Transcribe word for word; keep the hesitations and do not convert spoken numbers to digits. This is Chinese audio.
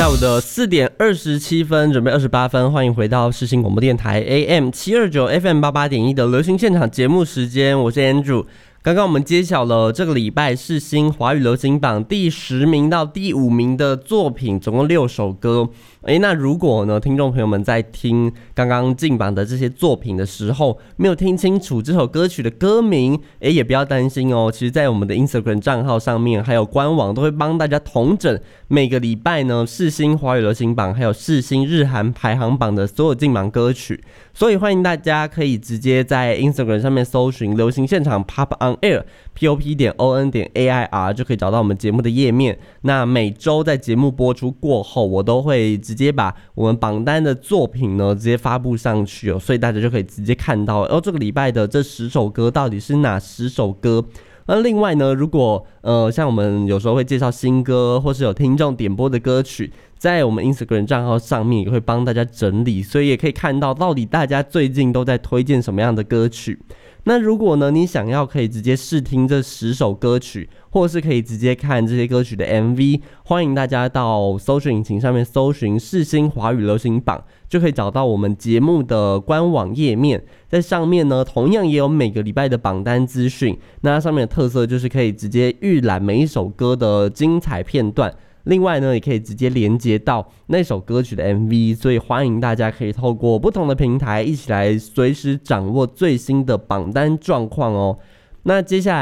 下午的四点二十七分，准备二十八分，欢迎回到世新广播电台 A M 七二九 F M 八八点一的流行现场节目时间，我是 Andrew。刚刚我们揭晓了这个礼拜世新华语流行榜第十名到第五名的作品，总共六首歌。诶，那如果呢，听众朋友们在听刚刚进榜的这些作品的时候，没有听清楚这首歌曲的歌名，诶，也不要担心哦。其实，在我们的 Instagram 账号上面，还有官网都会帮大家统整每个礼拜呢世新华语流行榜，还有世新日韩排行榜的所有进榜歌曲。所以欢迎大家可以直接在 Instagram 上面搜寻流行现场 Pop On Air pop 点 on 点 air 就可以找到我们节目的页面。那每周在节目播出过后，我都会直接把我们榜单的作品呢直接发布上去哦，所以大家就可以直接看到哦，这个礼拜的这十首歌到底是哪十首歌。那另外呢，如果呃像我们有时候会介绍新歌，或是有听众点播的歌曲，在我们 Instagram 账号上面也会帮大家整理，所以也可以看到到底大家最近都在推荐什么样的歌曲。那如果呢，你想要可以直接试听这十首歌曲，或是可以直接看这些歌曲的 M V， 欢迎大家到搜寻引擎上面搜寻世新华语流行榜，就可以找到我们节目的官网页面。在上面呢，同样也有每个礼拜的榜单资讯。那它上面的特色就是可以直接预览每一首歌的精彩片段。另外呢，也可以直接连接到那首歌曲的 M V， 所以欢迎大家可以透过不同的平台一起来随时掌握最新的榜单状况哦。那接下来